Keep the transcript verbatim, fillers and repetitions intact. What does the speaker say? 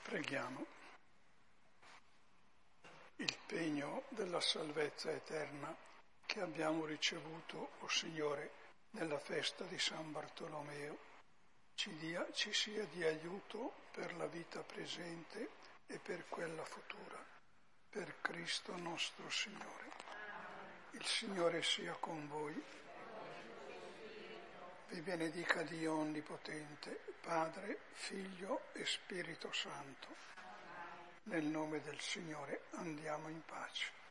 Preghiamo. Il pegno della salvezza eterna che abbiamo ricevuto, o Signore, nella festa di San Bartolomeo, ci, dia, ci sia di aiuto per la vita presente e per quella futura. Per Cristo nostro Signore. Il Signore sia con voi. Vi benedica Dio Onnipotente, Padre, Figlio e Spirito Santo. Nel nome del Signore andiamo in pace.